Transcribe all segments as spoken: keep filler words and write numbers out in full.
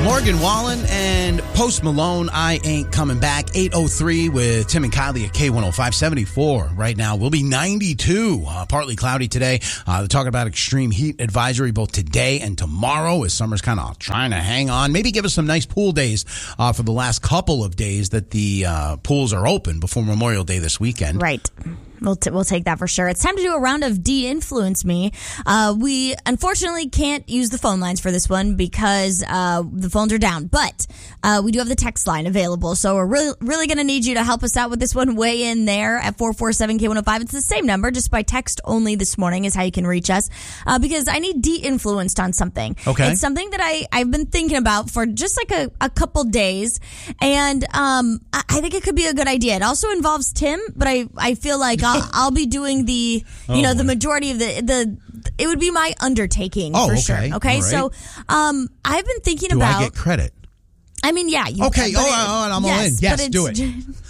Morgan Wallen and Post Malone, I Ain't Coming Back. eight oh three with Tim and Kylie at K one oh five. seventy-four right now. We'll be ninety-two. Uh, partly cloudy today. Uh, they're talking about extreme heat advisory both today and tomorrow as summer's kind of trying to hang on. Maybe give us some nice pool days uh, for the last couple of days that the uh, pools are open before Memorial Day this weekend. Right. We'll, t- we'll take that for sure. It's time to do a round of De-Influence Me. Uh, we unfortunately can't use the phone lines for this one because uh, the phones are down, but uh, we do have the text line available. So we're really, really going to need you to help us out with this one. Weigh in there at four four seven K one oh five. It's the same number, just by text only this morning is how you can reach us uh, because I need de-influenced on something. Okay. It's something that I, I've been thinking about for just like a, a couple days, and um, I, I think it could be a good idea. It also involves Tim, but I, I feel like I'll, I'll be doing the, you oh, know, the boy. majority of the, the, it would be my undertaking Oh, for okay. sure. Okay. All right. So, um, I've been thinking Do about, I get credit? I mean, yeah. You, Okay. but Oh, it- oh, I'm all yes, in. Yes, but do it's-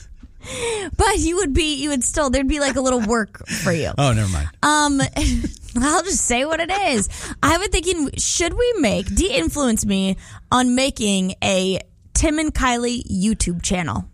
it. But you would be, you would still, there'd be like a little work for you. Oh, never mind. Um, I'll just say what it is. I've been thinking, should we make, de-influence me on making a Tim and Kylie YouTube channel?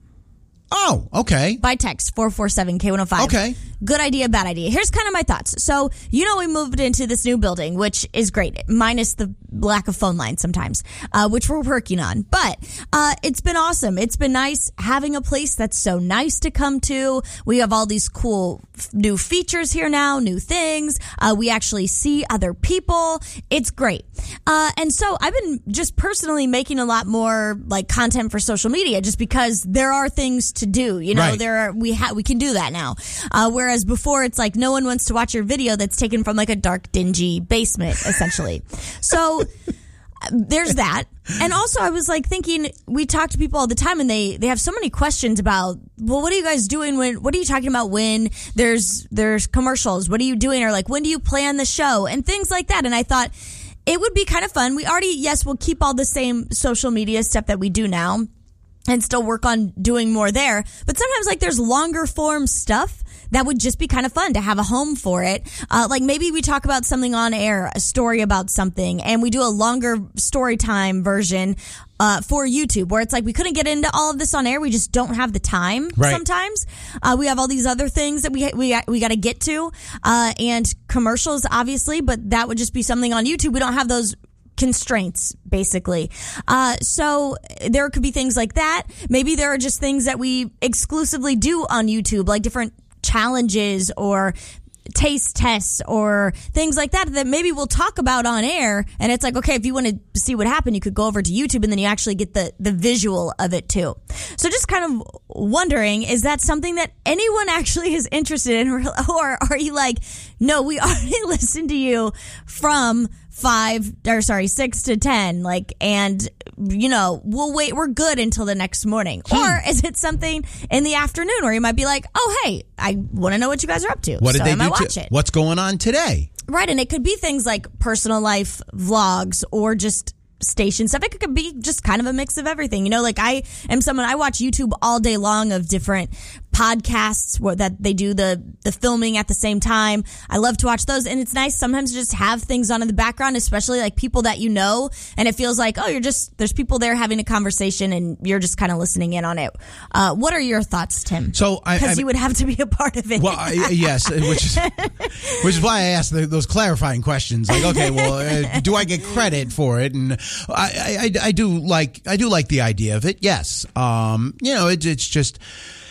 Oh, okay. By text, four four seven K one oh five. Okay. Good idea, bad idea. Here's kind of my thoughts. So, you know, we moved into this new building, which is great, minus the lack of phone lines sometimes, uh, which we're working on. But uh, it's been awesome. It's been nice having a place that's so nice to come to. We have all these cool f- new features here now, new things. Uh, we actually see other people. It's great. Uh, and so I've been just personally making a lot more like content for social media just because there are things to do. You know, Right. there are, we ha- we can do that now. Uh, whereas before it's like no one wants to watch your video that's taken from like a dark, dingy basement, essentially. So there's that. And also I was like thinking, we talk to people all the time and they, they have so many questions about, well, what are you guys doing when, what are you talking about when there's, there's commercials? What are you doing? Or like, when do you plan the show? And things like that. And I thought it would be kind of fun. We already, yes, we'll keep all the same social media stuff that we do now and still work on doing more there. But sometimes like there's longer form stuff that would just be kind of fun to have a home for it. Uh, like maybe we talk about something on air, a story about something, and we do a longer story time version uh, for YouTube where it's like we couldn't get into all of this on air. We just don't have the time Right. sometimes. Uh, we have all these other things that we we we got to get to uh, and commercials, obviously, but that would just be something on YouTube. We don't have those constraints, basically. Uh, so there could be things like that. Maybe there are just things that we exclusively do on YouTube, like different challenges or taste tests or things like that that maybe we'll talk about on air. And it's like, okay, if you want to see what happened, you could go over to YouTube and then you actually get the, the visual of it too. So just kind of wondering, is that something that anyone actually is interested in? Or, or are you like, no, we already listened to you from five or sorry, six to ten, like, and you know, we'll wait, we're good until the next morning. Hmm. Or is it something in the afternoon where you might be like, oh, hey, I want to know what you guys are up to. What did so they I might do? watch To, it. what's going on today? Right. And it could be things like personal life vlogs or just station stuff. It could be just kind of a mix of everything. You know, like I am someone, I watch YouTube all day long of different podcasts where that they do the, the filming at the same time. I love to watch those. And it's nice sometimes to just have things on in the background, especially like people that you know. And it feels like, oh, you're just, there's people there having a conversation and you're just kind of listening in on it. Uh, what are your thoughts, Tim? So I, Because I you would have to be a part of it. Well, I, yes, which is which is why I asked the, those clarifying questions. Like, okay, well, uh, do I get credit for it? And I, I, I do like I do like the idea of it. Yes, um, you know, it, it's just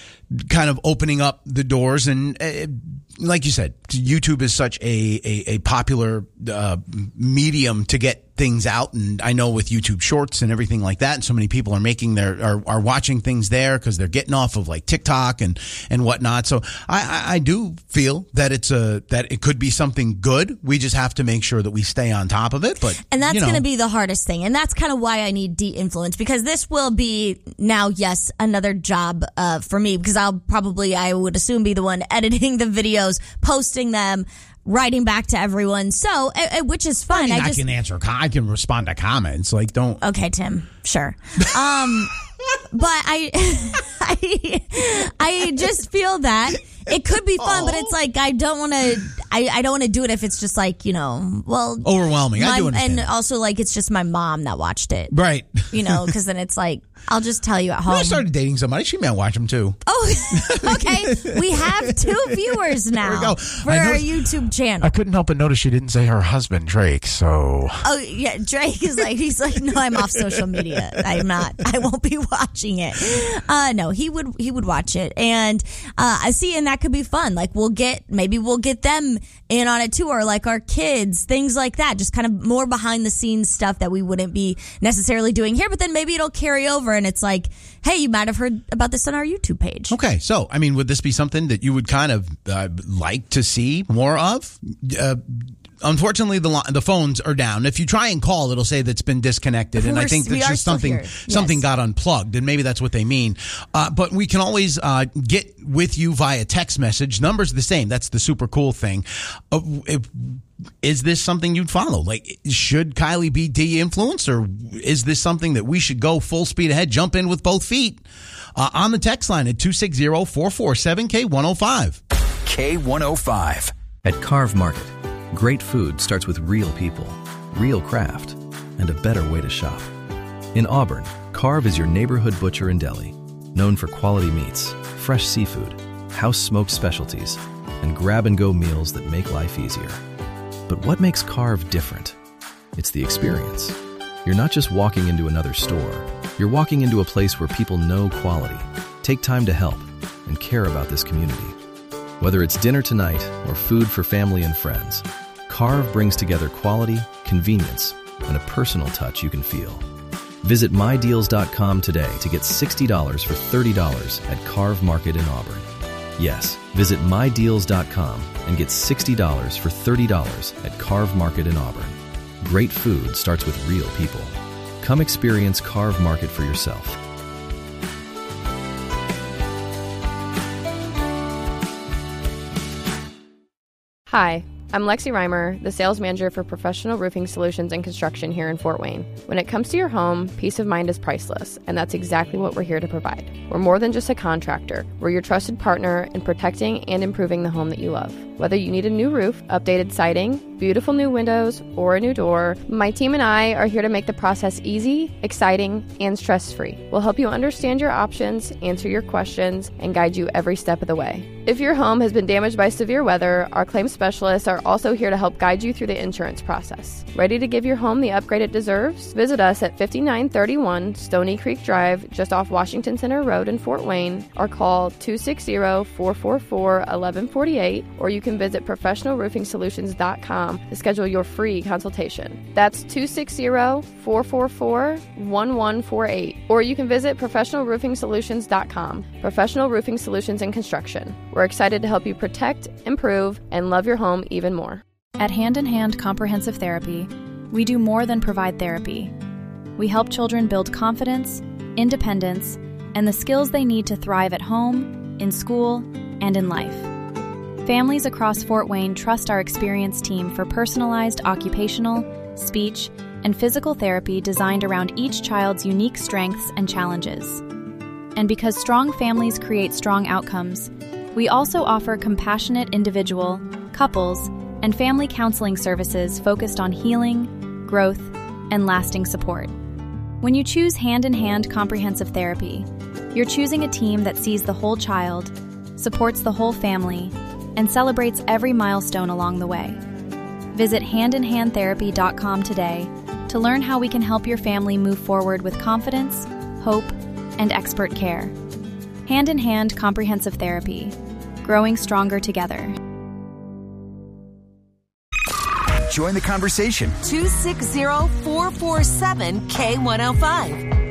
kind of opening up the doors and. Uh, like you said, YouTube is such a, a, a popular uh, medium to get things out. And I know with YouTube Shorts and everything like that, and so many people are making their are, are watching things there because they're getting off of like TikTok and, and whatnot. So I, I, I do feel that it's a that it could be something good. We just have to make sure that we stay on top of it. But And that's you know. going to be the hardest thing. And that's kind of why I need de-influence, because this will be now, yes, another job uh, for me, because I'll probably, I would assume, be the one editing the videos, posting them, writing back to everyone. So, uh, which is fine. I, mean, I I just, can answer. I can respond to comments. Like, don't. okay, Tim, sure. Um, but I, I, I just feel that It could be fun, but it's like I don't want to. I, I don't want to do it if it's just like, you know, well, overwhelming. My, I do understand. And also like it's just my mom that watched it, right? You know, because then it's like I'll just tell you at home. When I started dating somebody, she may watch them too. Oh, okay. We have two viewers now for our YouTube channel. I couldn't help but notice she didn't say her husband Drake. So oh yeah, Drake is like he's like no, I'm off social media. I'm not. I won't be watching it. Uh, no, he would he would watch it, and uh, I see, and that could be fun. Like we'll get maybe we'll get them in on it too, or like our kids, things like that. Just kind of more behind the scenes stuff that we wouldn't be necessarily doing here, but then maybe it'll carry over, and it's like, hey, you might have heard about this on our YouTube page. Okay, so I mean, would this be something that you would kind of uh, like to see more of? Uh, Unfortunately, the the phones are down. If you try and call, it'll say that's been disconnected, and I think that's just something yes. something got unplugged, and maybe that's what they mean. Uh, but we can always uh, get with you via text message. Numbers the same. That's the super cool thing. Uh, if, is this something you'd follow? Like, should Kylie be de-influenced, or is this something that we should go full speed ahead, jump in with both feet? Uh, on the text line at two six zero, four four seven, K one oh five. K one oh five. At Carve Market, great food starts with real people, real craft, and a better way to shop. In Auburn, Carve is your neighborhood butcher and deli, known for quality meats, fresh seafood, house-smoked specialties, and grab-and-go meals that make life easier. But what makes Carve different? It's the experience. You're not just walking into another store. You're walking into a place where people know quality, take time to help, and care about this community. Whether it's dinner tonight or food for family and friends, Carve brings together quality, convenience, and a personal touch you can feel. Visit my deals dot com today to get sixty dollars for thirty dollars at Carve Market in Auburn. Yes, visit my deals dot com and get sixty dollars for thirty dollars at Carve Market in Auburn. Great food starts with real people. Come experience Carve Market for yourself. Hi, I'm Lexi Reimer, the sales manager for Professional Roofing Solutions and Construction here in Fort Wayne. When it comes to your home, peace of mind is priceless, and that's exactly what we're here to provide. We're more than just a contractor. We're your trusted partner in protecting and improving the home that you love. Whether you need a new roof, updated siding, beautiful new windows, or a new door, my team and I are here to make the process easy, exciting, and stress-free. We'll help you understand your options, answer your questions, and guide you every step of the way. If your home has been damaged by severe weather, our claims specialists are also here to help guide you through the insurance process. Ready to give your home the upgrade it deserves? Visit us at fifty-nine thirty-one Stony Creek Drive, just off Washington Center Road in Fort Wayne, or call two six zero, four four four, one one four eight, or you can visit professional roofing solutions dot com to schedule your free consultation. That's two six zero, four four four, one one four eight, or you can visit professional roofing solutions dot com. Professional Roofing Solutions and Construction. We're excited to help you protect, improve, and love your home even more. At Hand in Hand Comprehensive Therapy, we do more than provide therapy. We help children build confidence, independence, and the skills they need to thrive at home, in school, and in life. Families across Fort Wayne trust our experienced team for personalized occupational, speech, and physical therapy designed around each child's unique strengths and challenges. And because strong families create strong outcomes, we also offer compassionate individual, couples, and family counseling services focused on healing, growth, and lasting support. When you choose Hand in Hand Comprehensive Therapy, you're choosing a team that sees the whole child, supports the whole family, and celebrates every milestone along the way. Visit hand in hand therapy dot com today to learn how we can help your family move forward with confidence, hope, and expert care. Hand in Hand Comprehensive Therapy, growing stronger together. Join the conversation. two six zero, four four seven, K one oh five.